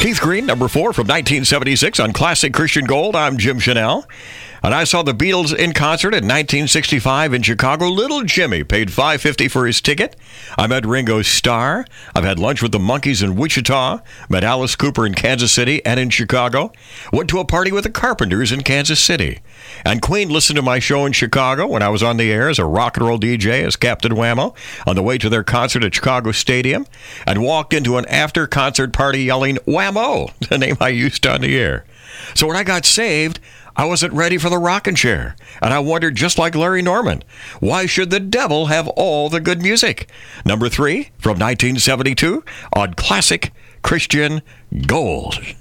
Keith Green, number 4 from 1976 on Classic Christian Gold. I'm Jim Chanel. And I saw the Beatles in concert in 1965 in Chicago. Little Jimmy paid $5.50 for his ticket. I met Ringo Starr. I've had lunch with the Monkees in Wichita. Met Alice Cooper in Kansas City and in Chicago. Went to a party with the Carpenters in Kansas City. And Queen listened to my show in Chicago when I was on the air as a rock and roll DJ as Captain Whammo on the way to their concert at Chicago Stadium, and walked into an after-concert party yelling, Whammo, the name I used on the air. So when I got saved, I wasn't ready for the rocking chair, and I wondered, just like Larry Norman, why should the devil have all the good music? Number 3 from 1972 on Classic Christian Gold.